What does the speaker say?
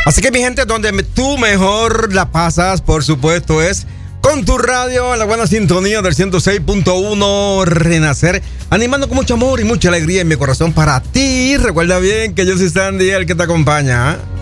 Así que mi gente, donde tú mejor la pasas, por supuesto, es con tu radio, en la buena sintonía del 106.1 Renacer, animando con mucho amor y mucha alegría en mi corazón para ti. Recuerda bien que yo soy Sandy, el que te acompaña.